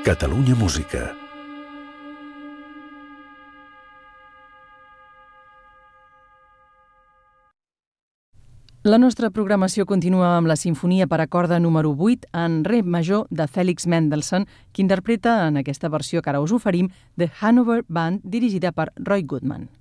Catalunya Música. La nostra programació continua amb la sinfonia per a corda número 8 en re major de Felix Mendelssohn, que interpreta en aquesta versió que ara us oferim The Hanover Band, dirigida per Roy Goodman.